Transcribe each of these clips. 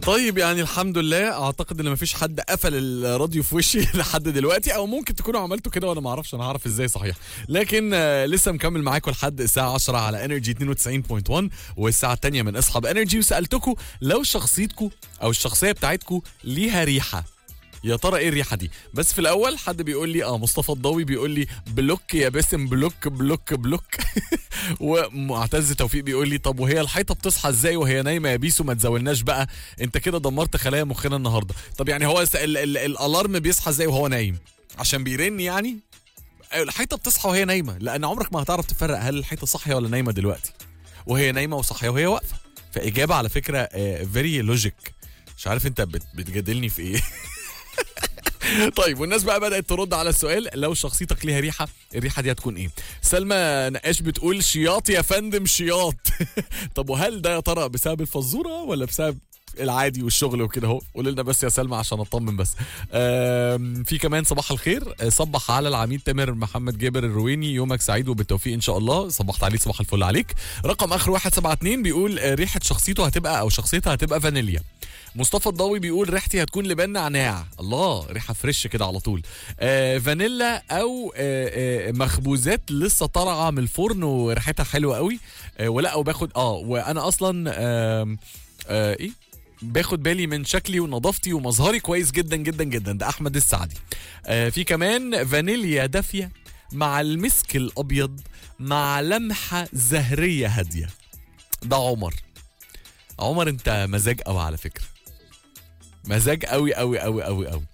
طيب يعني الحمد لله، اعتقد ان مفيش حد قفل الراديو في وشي لحد دلوقتي، او ممكن تكونوا عملتوا كده وانا ما اعرفش، انا هعرف ازاي صحيح. لكن لسه مكمل معاكم لحد الساعه 10 على انرجي 92.1 والساعه الثانيه من اصحاب انرجي، وسالتكم لو شخصيتكم او الشخصيه بتاعتكم ليها ريحه، يا ترى ايه الريحه دي؟ بس في الاول حد بيقول لي مصطفى الضوي بيقول لي بلوك يا باسم، بلوك بلوك بلوك. ومعتز توفيق بيقول لي طب وهي الحيطه بتصحى ازاي وهي نايمه يا بيسو؟ ما تزولناش بقى، انت كده دمرت خلايا مخنا النهارده. طب يعني هو الالارم بيصحى ازاي وهو نايم؟ عشان بيرن يعني؟ الحيطه بتصحى وهي نايمه، لان عمرك ما هتعرف تفرق هل الحيطه صاحيه ولا نايمه دلوقتي، وهي نايمه وصاحيه وهي واقفه. فاجابه على فكره فيري لوجيك. مش عارف انت بتجادلني في ايه. طيب والناس بقى بدأت ترد على السؤال، لو شخصيتك ليها ريحة، الريحة دي هتكون ايه؟ سلمى نقاش بتقول شياط يا فندم شياط. طب وهل ده يا ترى بسبب الفزورة ولا بسبب العادي والشغل وكده اهو؟ قول لنا بس يا سلمى عشان اطمن بس. في كمان صباح الخير، صبح على العميد تامر محمد جابر الرويني، يومك سعيد وبالتوفيق ان شاء الله. صبحت عليه، صباح الفل عليك. رقم اخر 172 بيقول ريحة شخصيته هتبقى او شخصيتها هتبقى فانيليا. مصطفى الضوي بيقول ريحتي هتكون لبان نعناع. الله، ريحه فريش كده على طول. فانيلا او مخبوزات لسه طالعه من الفرن وريحتها حلوه قوي. ولا وباخد وانا اصلا ايه، باخد بالي من شكلي ونظافتي ومظهري كويس جدا جدا جدا. ده احمد السعدي. في كمان فانيليا دافيه مع المسك الابيض مع لمحه زهريه هاديه. ده عمر انت مزاج قوي على فكره، مزاج قوي قوي قوي قوي قوي.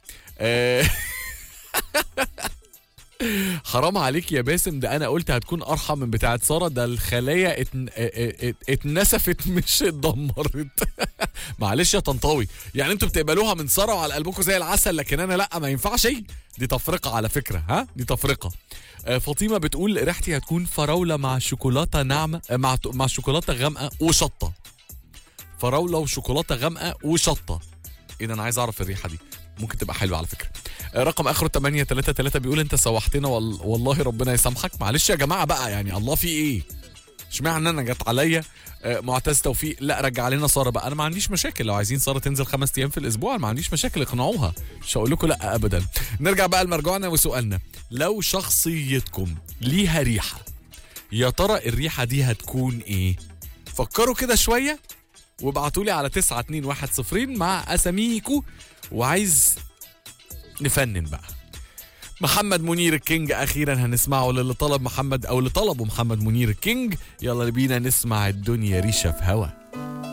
حرام عليك يا باسم، ده انا قلت هتكون ارحم من بتاعه ساره، ده الخلايا اتنسفت مش اتدمرت. معلش يا طنطاوي، يعني انتوا بتقبلوها من ساره وعلى قلبكم زي العسل، لكن انا لا، ما ينفعش. دي تفرقه على فكره، دي تفرقه. فاطمه بتقول ريحتي هتكون فراوله مع شوكولاته ناعمه، مع شوكولاته غامقه وشطه. فراوله وشوكولاته غامقه وشطه. ايه ده، انا عايز اعرف الريحه دي، ممكن تبقى حلوه على فكره. رقم اخره 833 بيقول انت سوحتنا والله ربنا يسامحك. معلش يا جماعه بقى، يعني الله في ايه؟ اشمعنى انا جت عليا؟ معتز توفيق لا رجع علينا ساره بقى. انا ما عنديش مشاكل، لو عايزين ساره تنزل 5 ايام في الاسبوع ما عنديش مشاكل، اقنعوها، مش هقول لكم لا ابدا. نرجع بقى لمرجوعنا وسؤالنا، لو شخصيتكم ليها ريحه، يا ترى الريحه دي هتكون ايه؟ فكروا كده شويه وابعتوا لي على 921 مع اساميكو، وعايز نفنن بقى. محمد منير الكينج اخيرا هنسمعه، للي طلب محمد او اللي طلبه محمد منير الكينج. يلا بينا نسمع الدنيا ريشه في هوا.